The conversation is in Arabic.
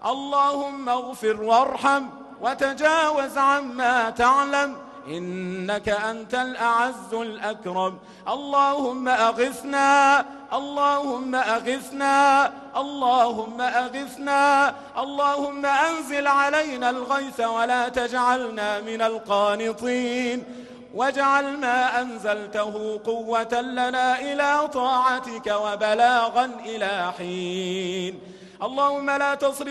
اللهم اغفر وارحم وتجاوز عما تعلم، إنك أنت الأعز الأكرم. اللهم أغثنا، اللهم أغثنا، اللهم أغثنا، اللهم أنزل علينا الغيث ولا تجعلنا من القانطين، واجعل ما أنزلته قوة لنا إلى طاعتك وبلاغا إلى حين. اللهم لا تصرف